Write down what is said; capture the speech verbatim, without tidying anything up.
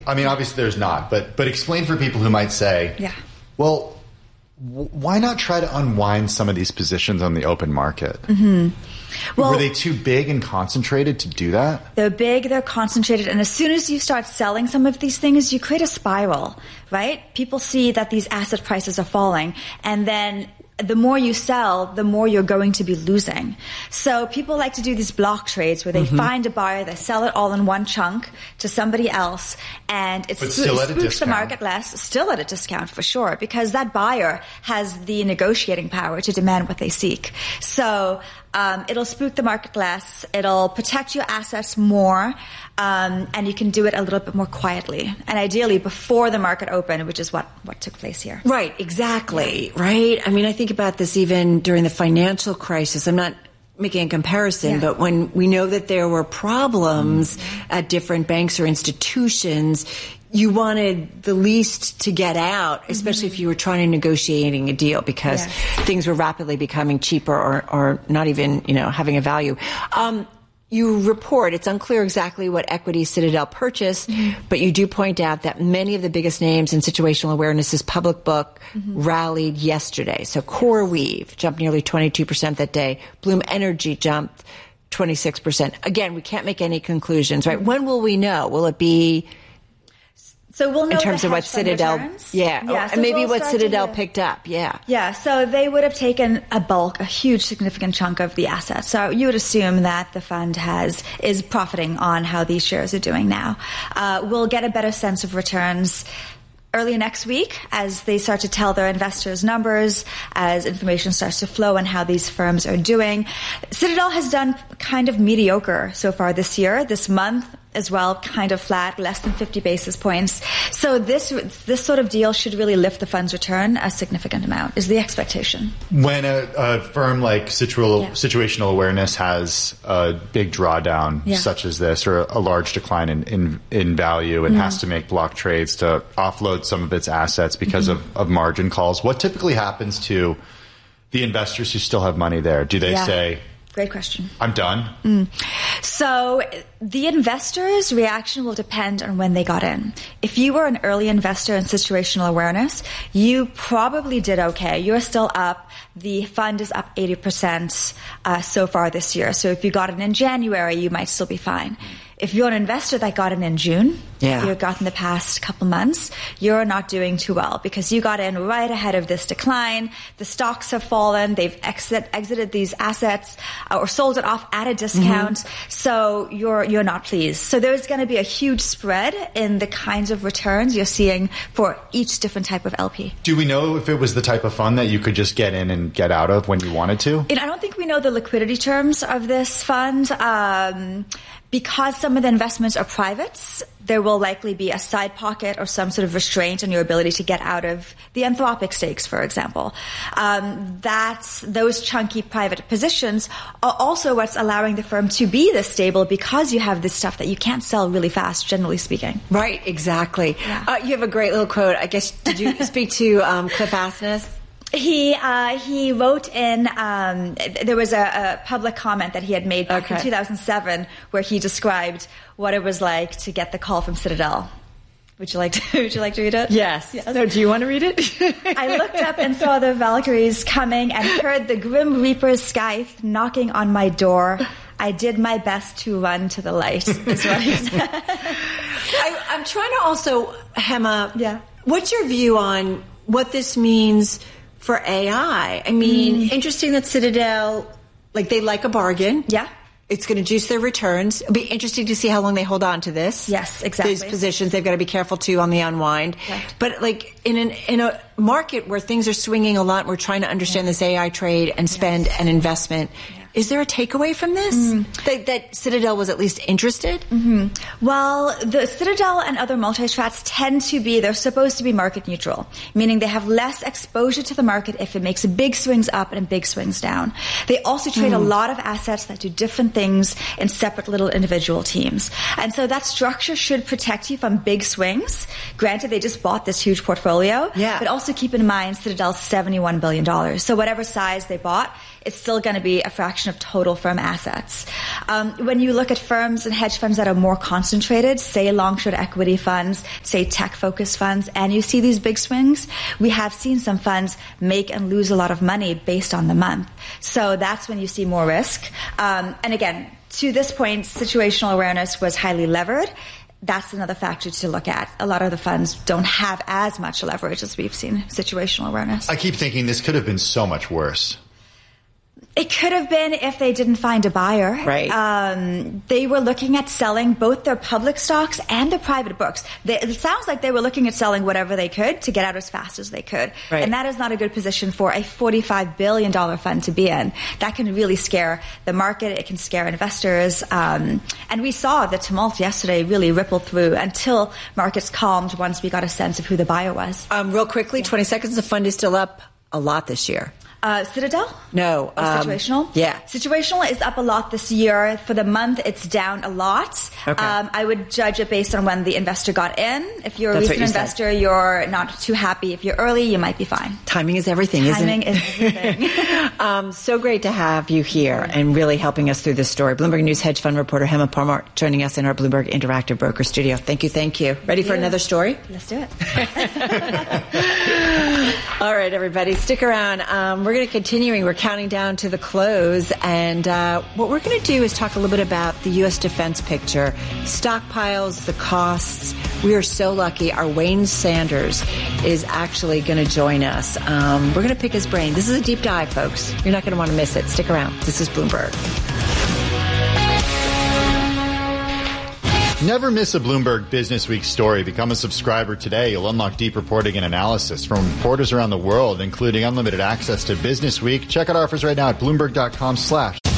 I mean, obviously there's not, but but explain for people who might say, yeah. well, w- why not try to unwind some of these positions on the open market? Mm-hmm. Well, were they too big and concentrated to do that? They're big, they're concentrated, and as soon as you start selling some of these things, you create a spiral, right? People see that these asset prices are falling, and then the more you sell, the more you're going to be losing. So people like to do these block trades where they mm-hmm. find a buyer, they sell it all in one chunk to somebody else, and it but sp- still at spooks a discount. the market less, still at a discount for sure, because that buyer has the negotiating power to demand what they seek. So um, it'll spook the market less, it'll protect your assets more, um, and you can do it a little bit more quietly, and ideally before the market opened, which is what, what took place here. Right, exactly, right? I mean, I think about this even during the financial crisis. I'm not making a comparison, yeah. but when we know that there were problems mm-hmm. at different banks or institutions, you wanted the least to get out, especially mm-hmm. if you were trying to negotiating a deal, because yes. things were rapidly becoming cheaper or, or not even, you know, having a value. Um, You report, it's unclear exactly what equity Citadel purchased, mm-hmm. but you do point out that many of the biggest names in situational awareness's public book mm-hmm. rallied yesterday. So CoreWeave jumped nearly twenty-two percent that day. Bloom Energy jumped twenty-six percent. Again, we can't make any conclusions, right? When will we know? Will it be... So we'll know in terms the of what hedge fund Citadel, returns. yeah, yeah and so maybe we'll what Citadel to, picked up, yeah. Yeah, so they would have taken a bulk, a huge significant chunk of the assets. So you would assume that the fund has, is profiting on how these shares are doing now. Uh, we'll get a better sense of returns early next week as they start to tell their investors numbers, as information starts to flow on how these firms are doing. Citadel has done kind of mediocre so far this year, this month as well, kind of flat, less than fifty basis points. So this this sort of deal should really lift the fund's return a significant amount, is the expectation. When a, a firm like Situal, yeah. Situational Awareness has a big drawdown yeah. such as this, or a large decline in, in, in value, and mm-hmm. has to make block trades to offload some of its assets because mm-hmm. of, of margin calls, what typically happens to the investors who still have money there? Do they yeah. say... Great question. I'm done. Mm. So the investor's reaction will depend on when they got in. If you were an early investor in situational awareness, you probably did okay. You're still up. The fund is up eighty percent uh, so far this year. So if you got in in January, you might still be fine. If you're an investor that got in in June, yeah. you got in the past couple months, you're not doing too well because you got in right ahead of this decline. The stocks have fallen. They've exit, exited these assets uh, or sold it off at a discount. Mm-hmm. So you're you're not pleased. So there's going to be a huge spread in the kinds of returns you're seeing for each different type of L P. Do we know if it was the type of fund that you could just get in and get out of when you wanted to? And I don't think we know the liquidity terms of this fund. Um, Because some of the investments are privates, there will likely be a side pocket or some sort of restraint on your ability to get out of the Anthropic stakes, for example. Um, that's, those chunky private positions are also what's allowing the firm to be this stable, because you have this stuff that you can't sell really fast, generally speaking. Right, exactly. Yeah. Uh, you have a great little quote. I guess, did you speak to um, Cliff Asness? He uh, he wrote in. Um, there was a, a public comment that he had made back okay. in two thousand seven, where he described what it was like to get the call from Citadel. Would you like to? Would you like to read it? Yes. yes. No, do you want to read it? I looked up and saw the Valkyries coming, and heard the Grim Reaper's scythe knocking on my door. I did my best to run to the light. Is what he said. I, I'm trying to also, Hema. Yeah. What's your view on what this means for A I? I mean, mm. interesting that Citadel, like, they like a bargain. Yeah. It's going to juice their returns. It'll be interesting to see how long they hold on to this. Yes, exactly. These positions, they've got to be careful too on the unwind. Right. But like in an in a market where things are swinging a lot, we're trying to understand yeah. this A I trade and spend yes. and investment. Yeah. Is there a takeaway from this? Mm. That, that Citadel was at least interested? Mm-hmm. Well, the Citadel and other multi-strats tend to be, they're supposed to be market neutral, meaning they have less exposure to the market if it makes big swings up and big swings down. They also trade mm. a lot of assets that do different things in separate little individual teams. And so that structure should protect you from big swings. Granted, they just bought this huge portfolio, yeah. but also keep in mind Citadel's seventy-one billion dollars. So whatever size they bought, it's still going to be a fraction of total firm assets. Um, when you look at firms and hedge funds that are more concentrated, say long-short equity funds, say tech-focused funds, and you see these big swings, we have seen some funds make and lose a lot of money based on the month. So that's when you see more risk. Um, and again, to this point, situational awareness was highly levered. That's another factor to look at. A lot of the funds don't have as much leverage as we've seen situational awareness. I keep thinking this could have been so much worse. It could have been if they didn't find a buyer. Right. Um, they were looking at selling both their public stocks and their private books. They, it sounds like they were looking at selling whatever they could to get out as fast as they could. Right. And that is not a good position for a forty-five billion dollars fund to be in. That can really scare the market. It can scare investors. Um, and we saw the tumult yesterday really ripple through until markets calmed once we got a sense of who the buyer was. Um, real quickly, yeah. twenty seconds, the fund is still up a lot this year. Uh, Citadel? No. Um, situational? Yeah. Situational is up a lot this year. For the month, it's down a lot. Okay. Um, I would judge it based on when the investor got in. If you're a That's recent you investor, said. You're not too happy. If you're early, you might be fine. Timing is everything, Timing isn't it? Timing is everything. um, so great to have you here and really helping us through this story. Bloomberg News hedge fund reporter Hema Parmar joining us in our Bloomberg Interactive Broker studio. Thank you, thank you. Ready for another story? Let's do it. All right, everybody, stick around. Um, we're going to continuing. We're counting down to the close, and uh, what we're going to do is talk a little bit about the U S defense picture, stockpiles, the costs. We are so lucky. Our Wayne Sanders is actually going to join us. Um, we're going to pick his brain. This is a deep dive, folks. You're not going to want to miss it. Stick around. This is Bloomberg. Never miss a Bloomberg Business Week story. Become a subscriber today. You'll unlock deep reporting and analysis from reporters around the world, including unlimited access to Business Week. Check out offers right now at Bloomberg.com slash